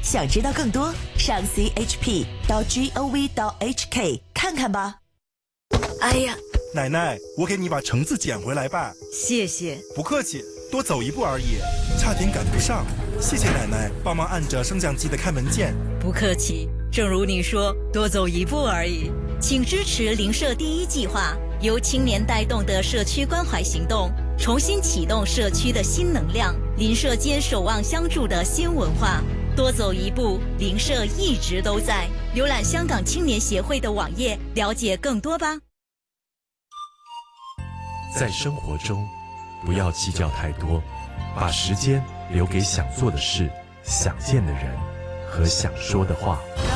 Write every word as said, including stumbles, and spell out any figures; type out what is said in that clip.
想知道更多，上 c h p 到 gov 到 h k 看看吧。 哎呀， 奶奶，我给你把橙子捡回来吧。 谢谢。 不客气，多走一步而已，差点赶不上。谢谢奶奶帮忙按着升降机的开门键。 不客气，正如你说，多走一步而已。请支持邻舍第一计划，由青年带动的社区关怀行动，重新启动社区的新能量，邻舍间守望相助的新文化。多走一步，邻舍一直都在。浏览香港青年协会的网页，了解更多吧。 在生活中，不要计较太多，把时间留给想做的事、想见的人和想说的话。